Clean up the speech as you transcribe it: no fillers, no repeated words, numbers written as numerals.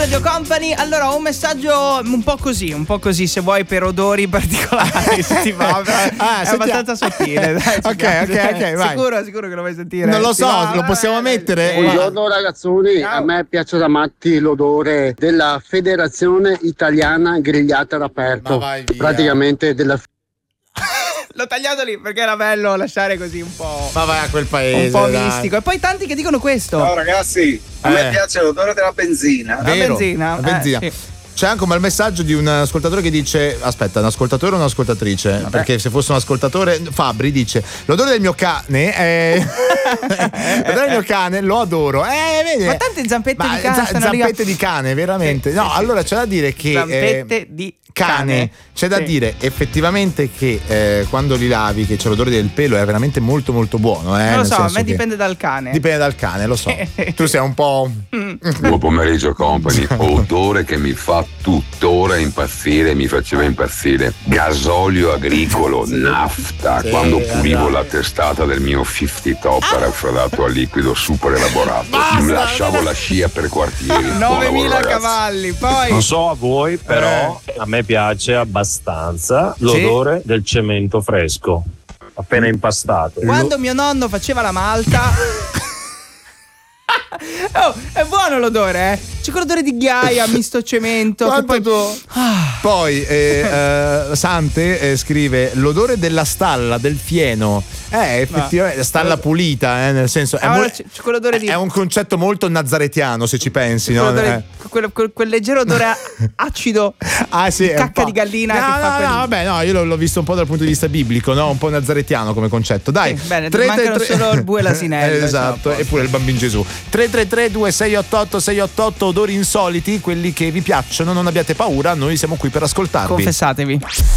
Radio Company. Allora, ho un messaggio un po' così, se vuoi, per odori particolari. Se ti va, è abbastanza sottile. Dai, ok, vai. Sicuro che lo vuoi sentire? Non lo so, lo possiamo mettere? Buongiorno ragazzoni, a me piace da matti l'odore della Federazione Italiana Grigliata all'aperto, praticamente della... L'ho tagliato lì perché era bello lasciare così un po'. Ma vai a quel paese. Un po' mistico. E poi tanti che dicono questo. Ciao ragazzi, a me piace l'odore della benzina. Vero, la benzina. Sì. C'è anche un messaggio di un ascoltatore che dice: aspetta, un ascoltatore o un'ascoltatrice? Vabbè. Perché se fosse un ascoltatore, Fabri dice: l'odore del mio cane è l'odore del mio cane lo adoro. Vedi? Ma tante zampette di cane. Zampette di cane, veramente. Sì, no, sì. allora c'è da dire che zampette di cane. C'è da dire effettivamente che quando li lavi, che c'è l'odore del pelo, è veramente molto molto buono. Non lo so, a me dipende dal cane. Dipende dal cane, lo so. Tu sei un po'. Buon pomeriggio Company, odore che mi fa tuttora impazzire, mi faceva impazzire. Gasolio agricolo, nafta, quando pulivo la testata del mio 50 top raffreddato a liquido super elaborato. Mi lasciavo la scia per quartieri. 9000 cavalli, poi. Non so a voi, però a me piace abbastanza l'odore del cemento fresco, appena impastato. Quando mio nonno faceva la malta. Oh, è buono l'odore, eh? C'è quell'odore di ghiaia, misto cemento. Poi Sante scrive: l'odore della stalla, del fieno. Effettivamente, stalla pulita, nel senso. C'è quell'odore di. È un concetto molto nazaretiano, se ci pensi, no? Quel leggero odore acido. Sì, cacca di gallina. Vabbè, no, io l'ho visto un po' dal punto di vista biblico, no? Un po' nazaretiano come concetto. Dai, bene, mancano solo il bue e l'asinello. Esatto, e pure il bambino Gesù. 333-2688-688, odori insoliti, quelli che vi piacciono, non abbiate paura, noi siamo qui per ascoltarvi. Confessatevi.